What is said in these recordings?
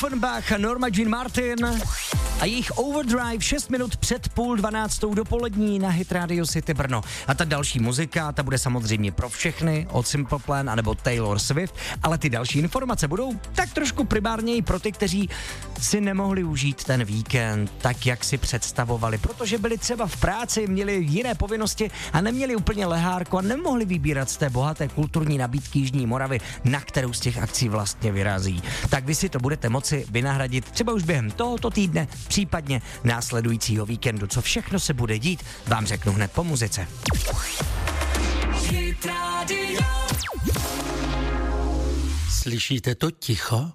Offenbach, Norma Jean Martin a jejich Overdrive 6 minut před 11:30 dopolední na Hit Radio City Brno. A ta další muzika, ta bude samozřejmě pro všechny, od Simple Plan anebo Taylor Swift, ale ty další informace budou tak trošku primárněji pro ty, kteří si nemohli užít ten víkend tak, jak si představovali, protože byli třeba v práci, měli jiné povinnosti a neměli úplně lehárko a nemohli vybírat z té bohaté kulturní nabídky Jižní Moravy, na kterou z těch akcí vlastně vyrazí. Tak vy si to budete moci vynahradit třeba už během tohoto týdne, případně následujícího víkendu. Co všechno se bude dít, vám řeknu hned po muzice. Slyšíte to ticho?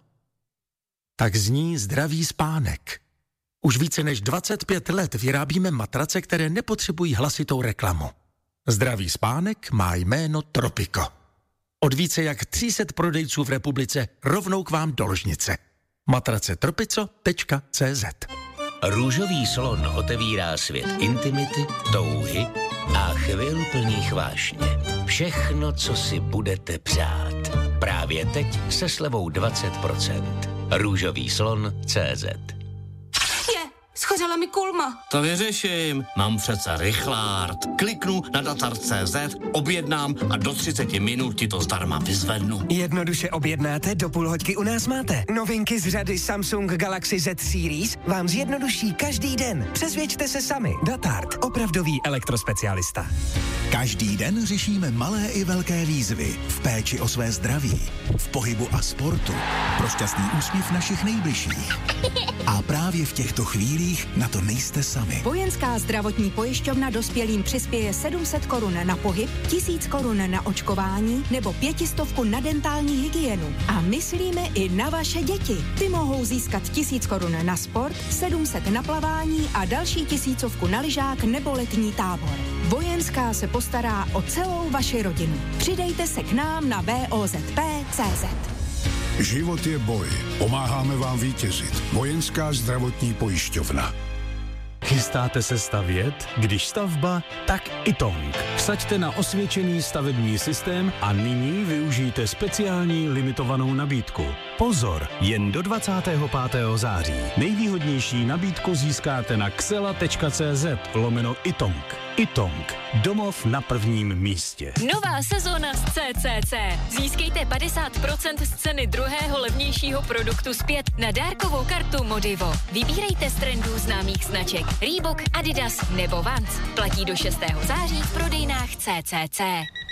Tak zní zdravý spánek. Už více než 25 let vyrábíme matrace, které nepotřebují hlasitou reklamu. Zdravý spánek má jméno Tropico. Od více jak 300 prodejců v republice rovnou k vám do ložnice. Matrace tropico.cz. Růžový slon otevírá svět intimity, touhy a chvil plných vášně. Všechno, co si budete přát. Právě teď se slevou 20%. Růžový slon.cz. Schořela mi kulma. To vyřeším. Mám přece rychlárd. Kliknu na datar.cz, objednám a do 30 minut ti to zdarma vyzvednu. Jednoduše objednáte, do půl hoďky u nás máte. Novinky z řady Samsung Galaxy Z Series vám zjednoduší každý den. Přesvědčte se sami. Datart, opravdový elektrospecialista. Každý den řešíme malé i velké výzvy v péči o své zdraví, v pohybu a sportu, pro šťastný úsměv našich nejbližších. A právě v těchto chvílích na to nejste sami. Vojenská zdravotní pojišťovna dospělým přispěje 700 korun na pohyb, 1000 korun na očkování nebo 500 na dentální hygienu. A myslíme i na vaše děti. Ty mohou získat 1000 korun na sport, 700 na plavání a další 1000 na lyžák nebo letní tábor. Vojenská se postará o celou vaši rodinu. Přidejte se k nám na VOZP.cz. Život je boj. Pomáháme vám vítězit. Vojenská zdravotní pojišťovna. Chystáte se stavět? Když stavba, tak Itong. Vsaďte na osvědčený stavební systém a nyní využijte speciální limitovanou nabídku. Pozor, jen do 25. září. Nejvýhodnější nabídku získáte na xela.cz/Itong. Itong. Domov na prvním místě. Nová sezóna z CCC. Získejte 50% z ceny druhého levnějšího produktu zpět na dárkovou kartu Modivo. Vybírejte z trendů známých značek Reebok, Adidas nebo Vans. Platí do 6. září v prodejnách CCC.